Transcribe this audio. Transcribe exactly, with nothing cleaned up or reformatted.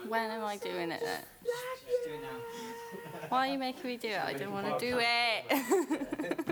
When am I doing it then? Just do it now. Why are you making me do it? I don't want to do it.